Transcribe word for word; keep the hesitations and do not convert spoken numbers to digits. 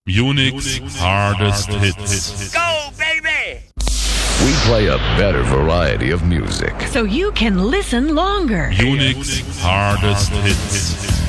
Unique's hardest hits. Go, baby! We play a better variety of music. So you can listen longer. Unique's hardest hits.